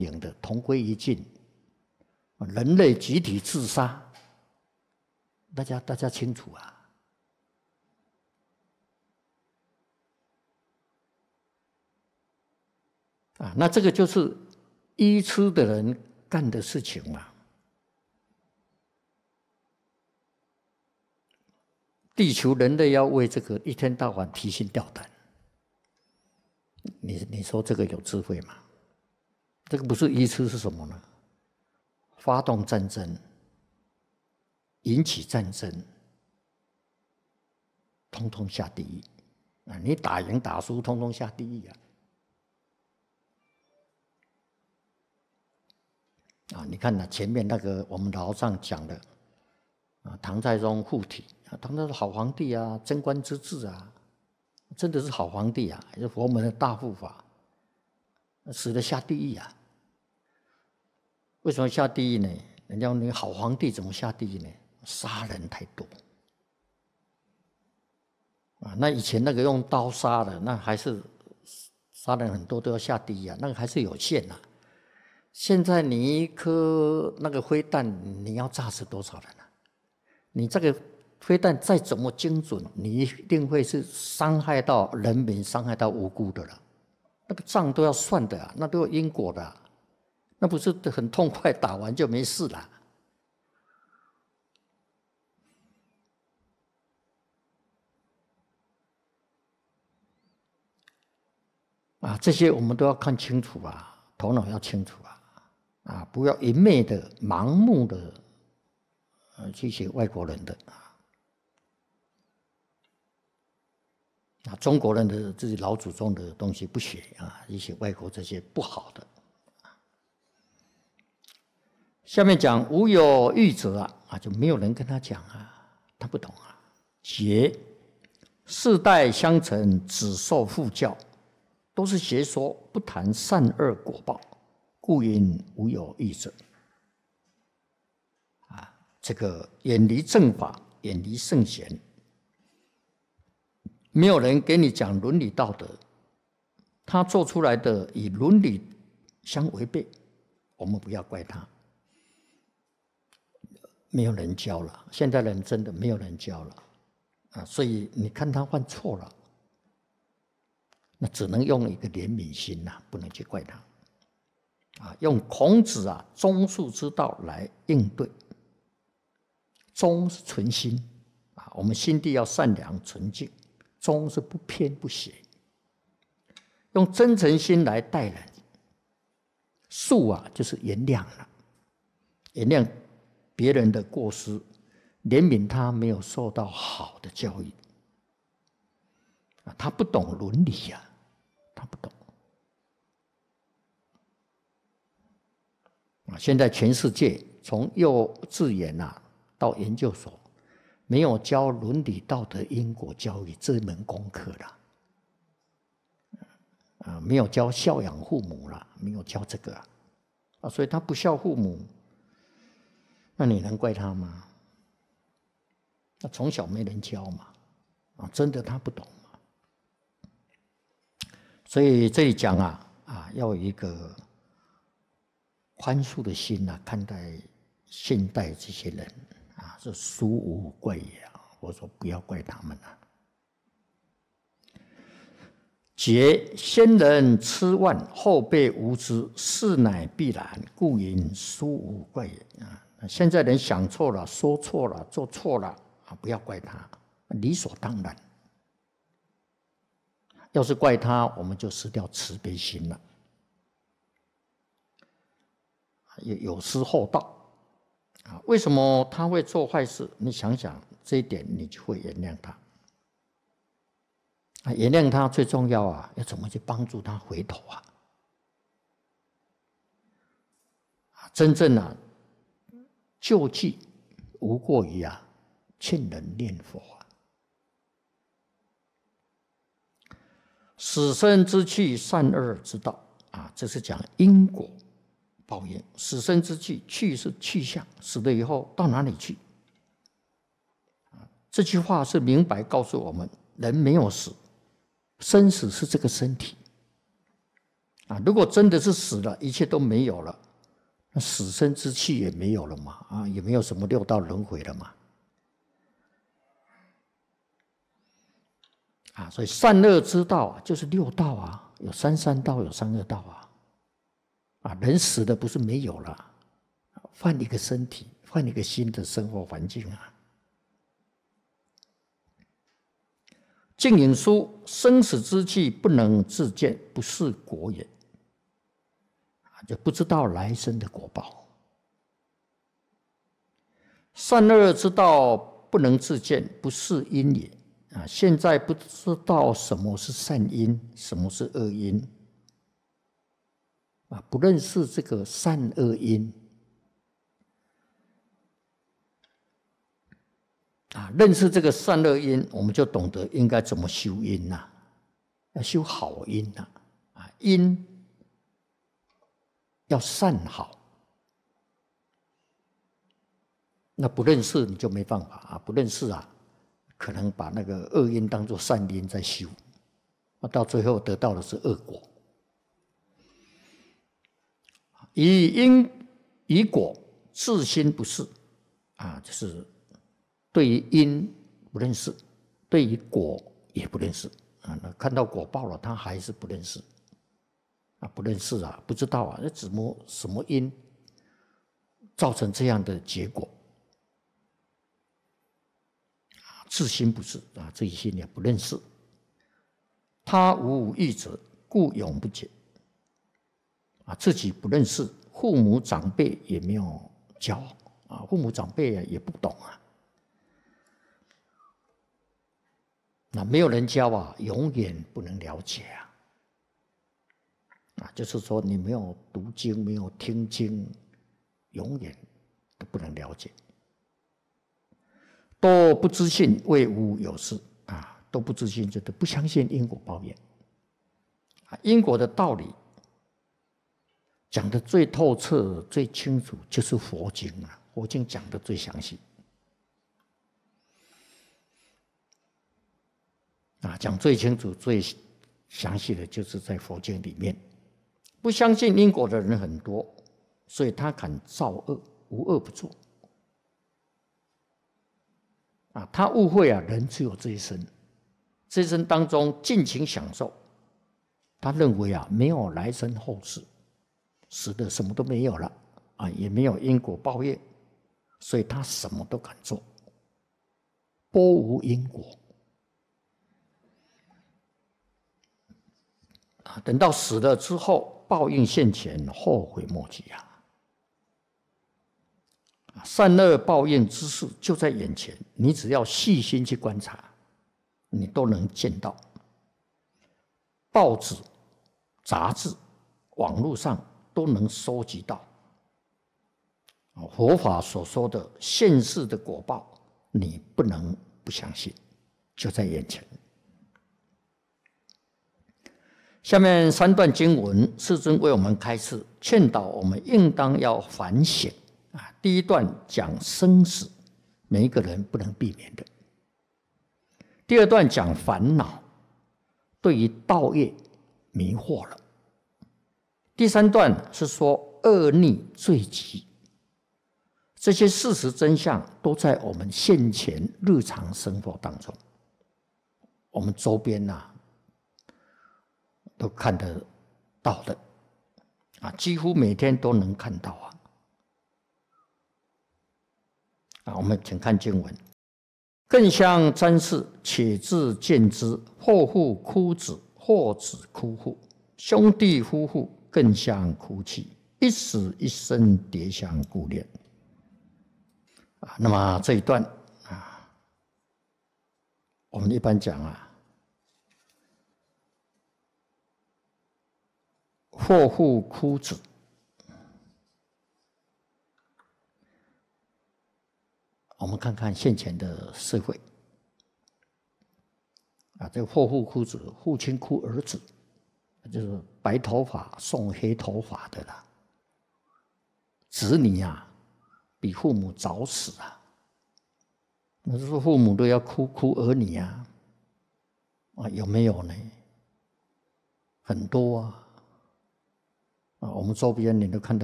影的同归于尽，人类集体自杀，大家清楚啊。那这个就是愚痴的人干的事情嘛。地球人类要为这个一天到晚提心吊胆，你说这个有智慧吗？这个不是愚痴是什么呢？发动战争，引起战争，通通下地狱啊！你打赢打输，通通下地狱啊！你看前面那个我们老上讲的唐太宗护体，唐太宗好皇帝啊，贞观之治啊，真的是好皇帝啊，也是佛门的大护法，死了下地狱啊！为什么下地狱呢？人家你好皇帝怎么下地狱呢？杀人太多那以前那个用刀杀的，那还是杀人很多都要下地狱啊，那个还是有限啊。现在你一颗那个飞弹，你要炸死多少人啊？你这个飞弹再怎么精准，你一定会是伤害到人民，伤害到无辜的了。那个账都要算的啊，那都有因果的啊，那不是很痛快打完就没事了。这些我们都要看清楚啊，头脑要清楚啊，不要一昧的、盲目的去学外国人的中国人的自己老祖宗的东西不学一些外国这些不好的。下面讲无有欲者就没有人跟他讲他不懂邪世代相承，子受父教，都是邪说，不谈善恶果报，故因无有欲者。这个远离正法，远离圣贤，没有人给你讲伦理道德，他做出来的与伦理相违背，我们不要怪他。没有人教了，现在人真的没有人教了所以你看他犯错了，那只能用一个怜悯心不能去怪他用孔子忠恕之道来应对。忠是存心我们心地要善良纯净，忠是不偏不邪，用真诚心来待人。恕就是原谅了，原谅别人的过失，怜悯他没有受到好的教育他不懂伦理他不懂现在全世界从幼稚园到研究所，没有教伦理道德因果教育这门功课了没有教孝养父母了，没有教这个所以他不孝父母，那你能怪他吗？那从小没人教嘛真的他不懂嘛。所以这里讲要有一个宽恕的心看待现代这些人是殊无怪也我说不要怪他们皆先人痴妄，后辈无知，是乃必然，故因殊无怪也现在人想错了，说错了，做错了不要怪他，理所当然。要是怪他，我们就失掉慈悲心了，有失厚道为什么他会做坏事？你想想这一点，你就会原谅他原谅他最重要要怎么去帮助他回头真正救济无过于劝人念佛死生之气，善恶之道这是讲因果报应。死生之气，去是去向，死了以后到哪里去这句话是明白告诉我们，人没有死，生死是这个身体如果真的是死了，一切都没有了，那死生之气也没有了嘛，也没有什么六道轮回了嘛。所以善恶之道就是六道啊，有三善道，有三恶道人死的不是没有了，换一个身体，换一个新的生活环境啊。净隐书生死之气不能自见，不是果也，就不知道来生的果报。善恶之道不能自见，不是因也。现在不知道什么是善因，什么是恶因，不认识这个善恶因，认识这个善恶因，我们就懂得应该怎么修因要修好因因要善好。那不认识你就没办法不认识可能把那个恶因当作善因在修，到最后得到的是恶果。以因以果自心不是就是对于因不认识，对于果也不认识那看到果报了，他还是不认识不认识不知道那什么因造成这样的结果。自心不是自己心也不认识，他无义者，故永不解自己不认识，父母长辈也没有教父母长辈也不懂那没有人教永远不能了解就是说你没有读经，没有听经，永远都不能了解。都不知信，谓无有事都不知信，就都不相信因果报应因果的道理讲得最透彻、最清楚，就是佛经佛经讲得最详细讲最清楚、最详细的，就是在佛经里面。不相信因果的人很多，所以他敢造恶，无恶不作他误会人只有这一生，这一生当中尽情享受，他认为没有来生后世，死的什么都没有了也没有因果报业，所以他什么都敢做，波无因果等到死了之后，报应现前，后悔莫及善恶报应之事就在眼前，你只要细心去观察，你都能见到。报纸、杂志、网络上都能收集到佛法所说的现世的果报，你不能不相信，就在眼前。下面3段经文，世尊为我们开示，劝导我们应当要反省第一段讲生死，每一个人不能避免的。第二段讲烦恼，对于道业迷惑了。第3段是说恶逆罪极，这些事实真相都在我们现前日常生活当中，我们周边都看得到的几乎每天都能看到我们请看经文：更相瞻视，且自见之。或父哭子，或子哭父，兄弟夫妇更相哭泣，一死一生，迭相顾恋。那么这一段我们一般讲或父哭子，我们看看现前的社会这个或父哭子，父亲哭儿子，就是白头发送黑头发的啦。子女比父母早死那就是父母都要哭儿女有没有呢？很多我们周边你都看到